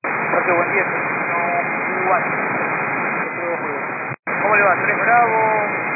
Pase buen día, no, igual. ¿Cómo le va? ¿Tres Bravo?